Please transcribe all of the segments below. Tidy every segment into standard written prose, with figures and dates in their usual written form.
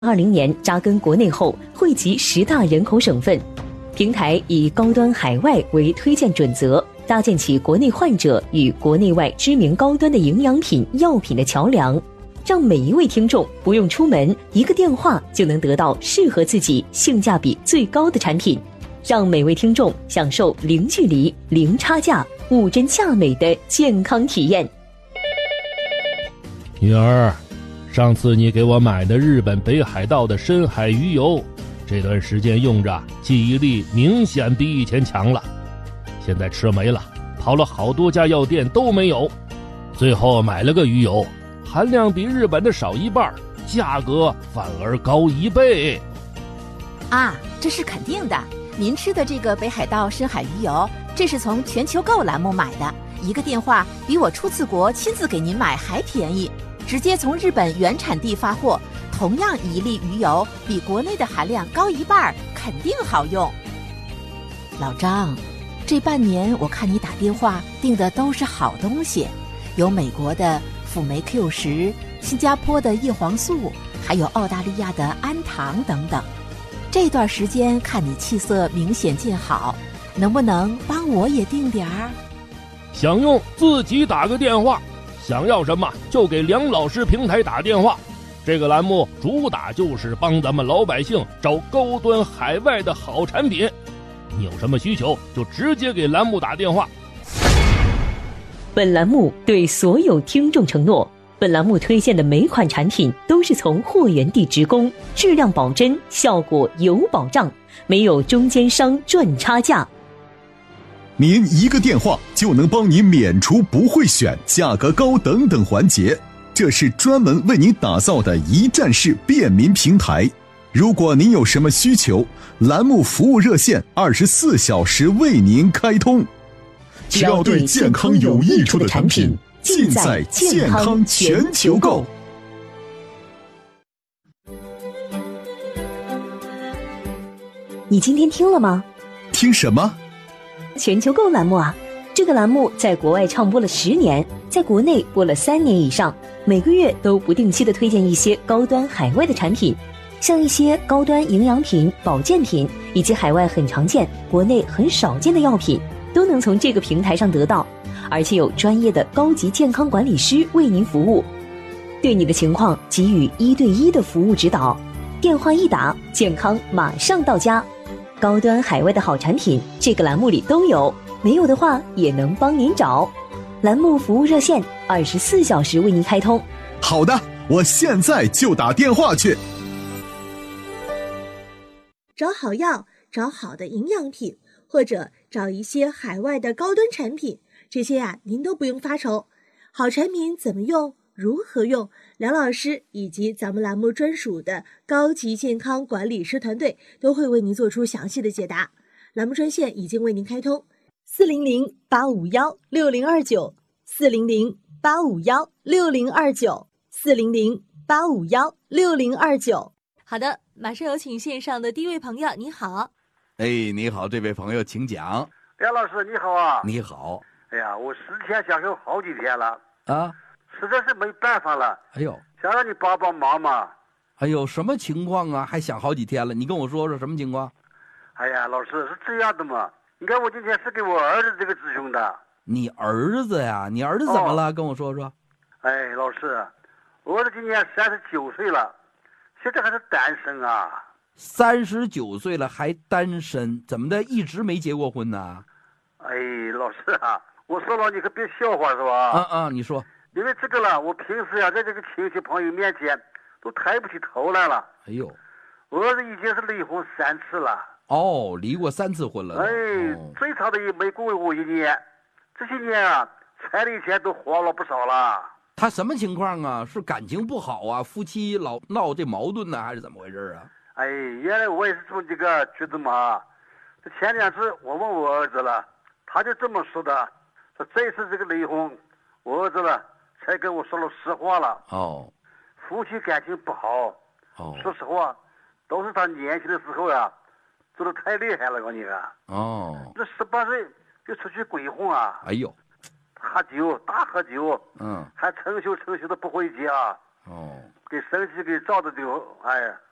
2020年扎根国内后，惠及10大人口省份。平台以高端海外为推荐准则，搭建起国内患者与国内外知名高端的营养品、药品的桥梁，让每一位听众不用出门，一个电话就能得到适合自己、性价比最高的产品，让每位听众享受零距离、零差价、物真价美的健康体验。 女儿，上次你给我买的日本北海道的深海鱼油，这段时间用着记忆力明显比以前强了，现在吃没了，跑了好多家药店都没有，最后买了个鱼油，含量比日本的少1半，价格反而高1倍。 啊，这是肯定的。您吃的这个北海道深海鱼油，这是从全球购栏目买的，一个电话比我出次国亲自给您买还便宜，直接从日本原产地发货，同样1粒鱼油比国内的含量高1半，肯定好用。老张，这半年我看你打电话订的都是好东西，有美国的辅酶 Q10，新加坡的叶黄素，还有澳大利亚的氨糖等等。这段时间看你气色明显见好，能不能帮我也订点儿？ 想用自己打个电话，想要什么就给梁老师平台打电话。这个栏目主打就是帮咱们老百姓找高端海外的好产品，你有什么需求就直接给栏目打电话。 本栏目对所有听众承诺，本栏目推荐的每款产品都是从货源地直供，质量保真，效果有保障，没有中间商赚差价。 您一个电话就能帮你免除不会选、价格高等等环节，这是专门为您打造的一站式便民平台。如果您有什么需求，栏目服务热线24小时为您开通。只要对健康有益处的产品，尽在健康全球购。 你今天听了吗？ 听什么？ 全球购栏目啊，这个栏目在国外唱播了10年，在国内播了3年以上，每个月都不定期的推荐一些高端海外的产品，像一些高端营养品、保健品，以及海外很常见、国内很少见的药品，都能从这个平台上得到，而且有专业的高级健康管理师为您服务，对你的情况给予1对1的服务指导，电话一打，健康马上到家。高端海外的好产品，这个栏目里都有，没有的话也能帮您找。栏目服务热线24小时为您开通。 好的，我现在就打电话去。 找好药，找好的营养品，或者找一些海外的高端产品，这些呀，您都不用发愁。好产品怎么用，如何用，梁老师以及咱们栏目专属的高级健康管理师团队都会为您做出详细的解答。栏目专线已经为您开通，400-851-6029，400-851-6029。好的，马上有请线上的第一位朋友，你好。 哎，你好，这位朋友请讲。 梁老师你好啊。 你好。 哎呀，我思前想后好几天了啊， 实在是没办法了。 哎呦， 想让你帮帮忙嘛。 哎呦，什么情况啊？还想好几天了，你跟我说说什么情况？ 哎呀，老师是这样的嘛，你看我今天是给我儿子这个咨询的。 你儿子呀？你儿子怎么了？跟我说说。 哎，老师，我儿子今年39岁了，现在还是单身啊。 39岁了还单身，怎么的？一直没结过婚呢？ 哎，老师啊，我说了你可别笑话是吧？ 你说。 因为这个了，我平时呀，在这个亲戚朋友面前都抬不起头来了。 哎呦， 我儿子已经是离婚3次了。 哦，离过3次婚了。 哎，最长的也没过过1年，这些年啊，彩礼钱都花了不少了。 他什么情况啊？是感情不好啊？夫妻老闹这矛盾呢，还是怎么回事啊？ 哎，原来我也是从这个觉得嘛，这前2次我问我儿子了，他就这么说的，说这次这个离婚，我儿子了才跟我说了实话了。 哦， 夫妻感情不好。哦，说实话，都是他年轻的时候呀，做的太厉害了，我你看。 哦， 这18岁就出去鬼混啊！ 哎呦， 喝酒，大喝酒，还成宿的不回家。 哦， 给身体给造的就，哎呀，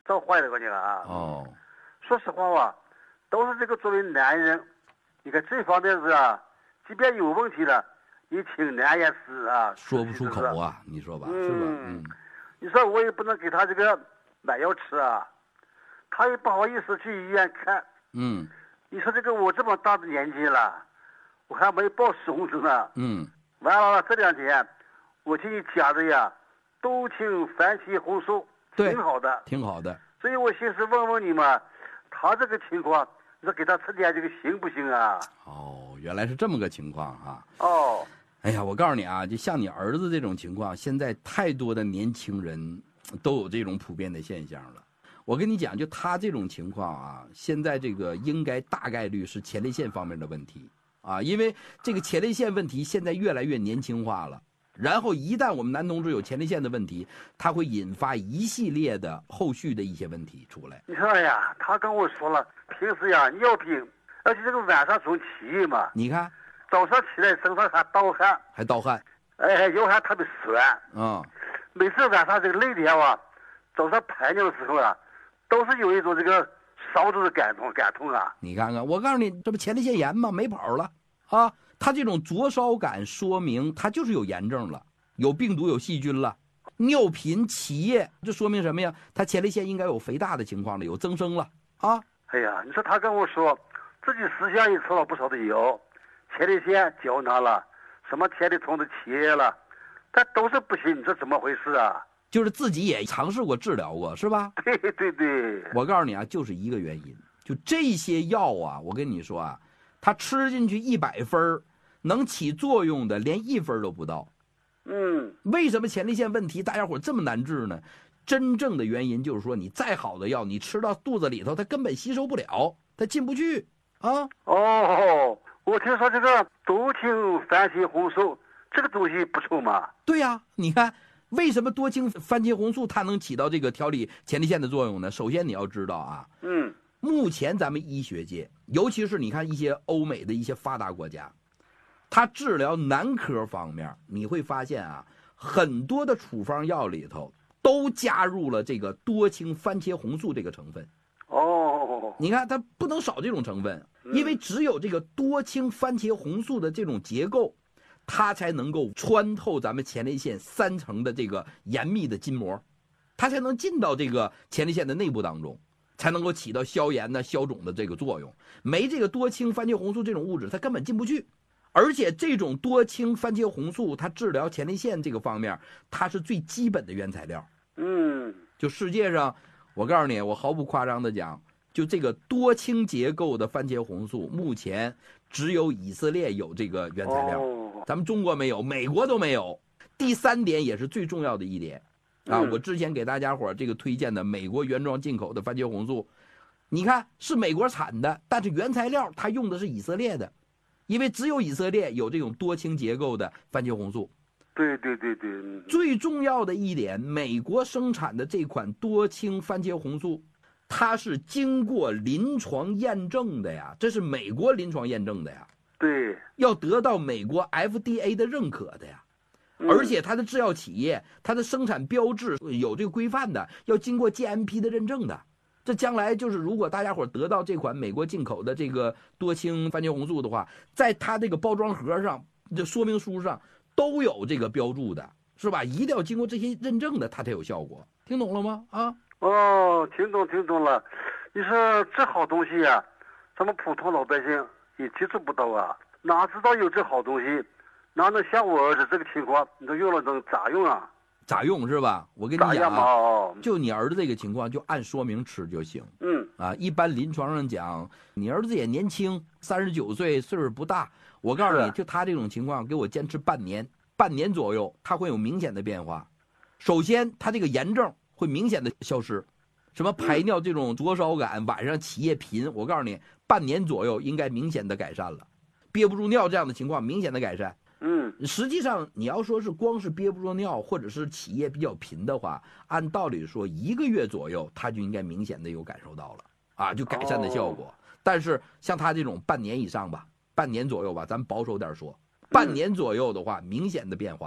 早坏了，关键啊。 哦， 说实话吧，都是这个作为男人，你看这方面是啊，即便有问题了，你挺难言是啊， 说不出口啊，你说吧，是吧？ 你说我也不能给他这个买药吃啊，他也不好意思去医院看。你说这个我这么大的年纪了，我还没报手子呢。完了这2天，我替你加的呀，多青番茄红素，挺好的， 挺好的。 所以我寻思问问你嘛，他这个情况，你说给他吃点这个行不行啊？ 哦，原来是这么个情况啊。 哦， 哎呀，我告诉你啊，就像你儿子这种情况，现在太多的年轻人都有这种普遍的现象了。我跟你讲，就他这种情况啊，现在这个应该大概率是前列腺方面的问题啊，因为这个前列腺问题现在越来越年轻化了。然后一旦我们男同志有前列腺的问题，它会引发一系列的后续的一些问题出来。 你说呀，他跟我说了，平时呀尿频，而且这个晚上总起夜嘛。 你看， 早上起来身上还盗汗，哎，腰还特别酸。每次晚上这个累点啊，早上排尿的时候啊，都是有一种这个烧着的感痛啊。 你看看，我告诉你，这不前列腺炎吗？没跑了啊！他这种灼烧感说明他就是有炎症了，有病毒有细菌了，尿频起夜，这说明什么呀？他前列腺应该有肥大的情况了，有增生了啊！ 哎呀，你说他跟我说自己私下也吃了不少的药，前列腺胶囊了，什么前列腺的起夜了，但都是不行，你说怎么回事啊？ 就是自己也尝试过治疗过，是吧？ 对， 我告诉你啊，就是一个原因，就这些药啊，我跟你说啊，他吃进去100分，能起作用的连1分都不到。为什么前列腺问题大家伙这么难治呢？真正的原因就是说，你再好的药，你吃到肚子里头，它根本吸收不了，它进不去啊。 哦，我听说这个多青番茄红素这个东西不错嘛。 对呀，你看为什么多青番茄红素它能起到这个调理前列腺的作用呢？首先你要知道啊，目前咱们医学界，尤其是你看一些欧美的一些发达国家，它治疗男科方面，你会发现啊，很多的处方药里头都加入了这个多青番茄红素这个成分。你看它不能少这种成分，因为只有这个多青番茄红素的这种结构，它才能够穿透咱们前列腺3层的这个严密的筋膜，它才能进到这个前列腺的内部当中，才能够起到消炎呢、消肿的这个作用。没这个多青番茄红素这种物质，它根本进不去。而且这种多青番茄红素，它治疗前列腺这个方面，它是最基本的原材料。就世界上，我告诉你，我毫不夸张的讲，就这个多青结构的番茄红素，目前只有以色列有这个原材料，咱们中国没有，美国都没有。第3点也是最重要的一点啊，我之前给大家伙这个推荐的美国原装进口的番茄红素，你看是美国产的，但是原材料它用的是以色列的。因为只有以色列有这种多青结构的番茄红素。 对。 最重要的一点，美国生产的这款多青番茄红素，它是经过临床验证的呀，这是美国临床验证的呀。 对， 要得到美国 FDA 的认可的呀。而且它的制药企业，它的生产标志有这个规范的，要经过 GMP 的认证的。这将来就是，如果大家伙得到这款美国进口的这个多青番茄红素的话，在它这个包装盒上、这说明书上都有这个标注的，是吧？一定要经过这些认证的，它才有效果。听懂了吗？啊？ 听懂了。你说这好东西呀，咱们普通老百姓也接触不到啊，哪知道有这好东西，哪能像我儿子这个情况，你说用了能咋用啊？ 咋用是吧？我跟你讲啊，就你儿子这个情况，就按说明吃就行。一般临床上讲，你儿子也年轻，39岁，岁数不大。我告诉你，就他这种情况，给我坚持半年左右，他会有明显的变化。首先，他这个炎症会明显的消失，什么排尿这种灼烧感，晚上起夜频，我告诉你，半年左右应该明显的改善了。憋不住尿这样的情况明显的改善。实际上你要说是光是憋不住尿或者是起夜比较频的话，按道理说1个月左右他就应该明显的有感受到了啊，就改善的效果。但是像他这种半年以上吧，半年左右吧，咱保守点说，半年左右的话明显的变化。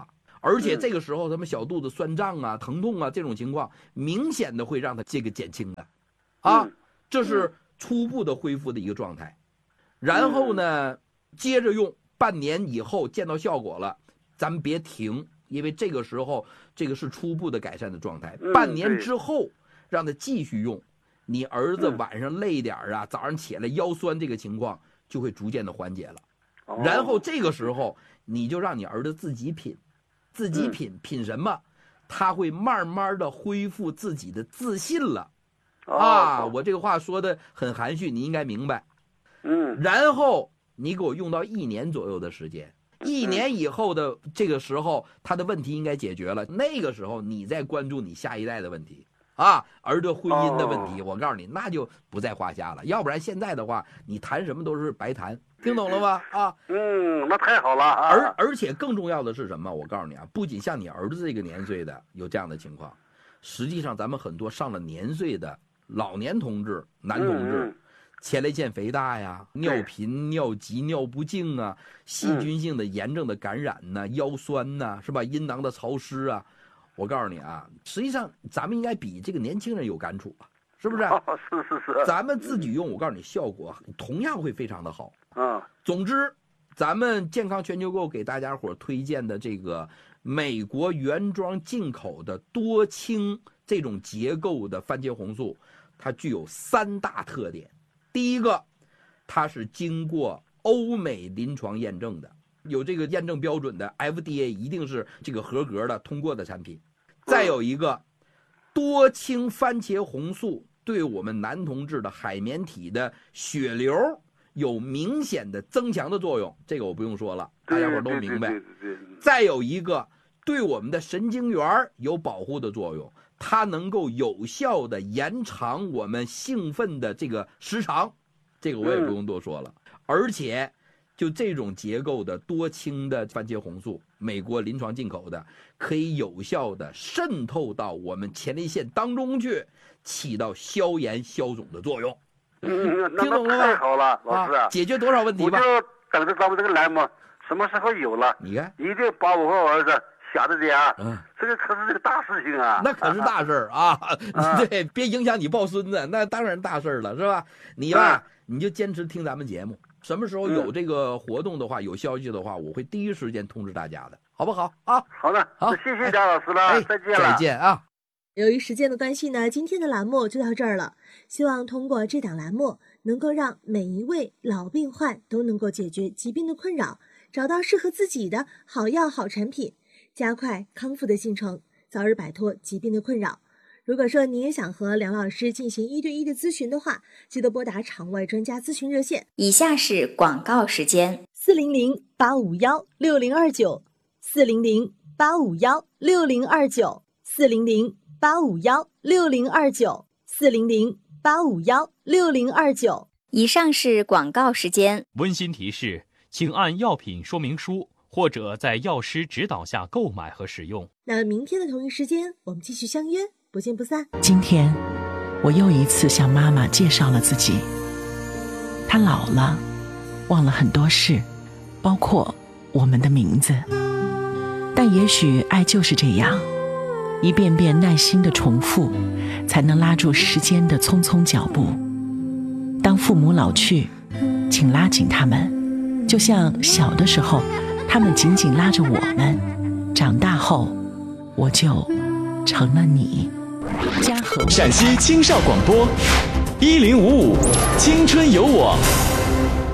而且这个时候他们小肚子酸胀啊、疼痛啊这种情况，明显的会让他这个减轻的，这是初步的恢复的一个状态。然后呢，接着用半年以后见到效果了，咱们别停，因为这个时候这个是初步的改善的状态。半年之后让他继续用，你儿子晚上累点啊，早上起来腰酸这个情况就会逐渐的缓解了。然后这个时候你就让你儿子自己品，品什么？他会慢慢的恢复自己的自信了。我这个话说的很含蓄，你应该明白。然后你给我用到1年左右的时间，1年以后的这个时候，他的问题应该解决了。那个时候你再关注你下一代的问题儿子婚姻的问题，我告诉你，那就不在话下了。要不然现在的话，你谈什么都是白谈，听懂了吗？ 那太好了而且更重要的是什么？我告诉你不仅像你儿子这个年岁的有这样的情况，实际上咱们很多上了年岁的老年同志、男同志。前列腺肥大呀、尿频、尿急、尿不尽啊，细菌性的炎症的感染呐、腰酸呐，是吧？阴囊的潮湿啊，我告诉你实际上咱们应该比这个年轻人有感触是不是？ 是。 咱们自己用，我告诉你，效果同样会非常的好。总之，咱们健康全球购给大家伙推荐的这个美国原装进口的多氢这种结构的番茄红素，它具有3大特点。第一个，它是经过欧美临床验证的，有这个验证标准的 FDA 一定是这个合格的通过的产品。再有一个，多氢番茄红素对我们男同志的海绵体的血流有明显的增强的作用，这个我不用说了，大家伙都明白。再有一个，对我们的神经元有保护的作用，它能够有效的延长我们兴奋的这个时长，这个我也不用多说了。而且就这种结构的多氢的番茄红素，美国临床进口的，可以有效的渗透到我们前列腺当中去，起到消炎消肿的作用。听懂了吗？ 太好了，老师解决多少问题吧？ 我就等着咱们这个栏目什么时候有了， 你看， 一定把我和我儿子吓着点这个可是这个大事情那可是大事对，别影响你抱孙子，那当然大事了，是吧？你你就坚持听咱们节目，什么时候有这个活动的话，有消息的话，我会第一时间通知大家的，好不好好的，好，谢谢贾老师了，再见了， 再见由于时间的关系呢，今天的栏目就到这儿了。希望通过这档栏目，能够让每一位老病患都能够解决疾病的困扰，找到适合自己的好药好产品，加快康复的进程，早日摆脱疾病的困扰。如果说你也想和梁老师进行1对1的咨询的话，记得拨打场外专家咨询热线。 以下是广告时间 ，400-851-6029，400-851-6029，400-851-6029。 以上是广告时间。 温馨提示，请按药品说明书或者在药师指导下购买和使用。 那明天的同一时间，我们继续相约，不见不散。 今天我又一次向妈妈介绍了自己。她老了，忘了很多事，包括我们的名字。但也许爱就是这样，一遍遍耐心的重复，才能拉住时间的匆匆脚步。当父母老去，请拉紧他们，就像小的时候他们紧紧拉着我们，长大后我就成了你。嘉禾陕西青少广播1055青春有我。